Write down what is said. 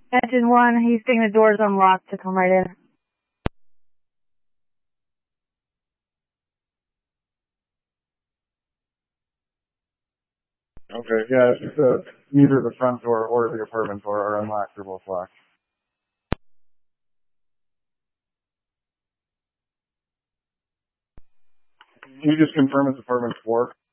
Engine 1, he's saying the door's unlocked to come right in. Okay, yeah, neither the front door or the apartment door are unlocked, they're both locked. Can you just confirm it's apartment 4?